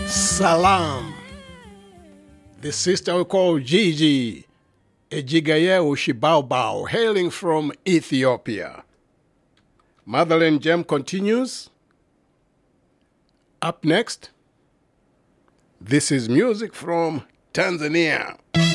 Salam. The sister we call Gigi Ejigaye Oshibaobao, hailing from Ethiopia. Motherland Gem continues. Up next, this is music from Tanzania.